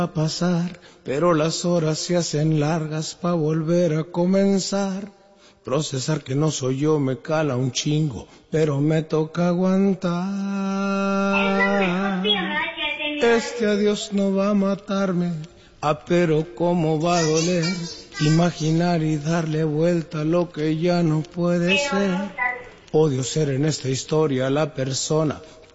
a pasar, pero las horas se hacen largas pa' volver a comenzar. Procesar que no soy yo me cala un chingo, pero me toca aguantar. Este adiós no va a matarme, pero cómo va a doler. Imaginar y darle vuelta a lo que ya no puede ser. Odio ser en esta historia la persona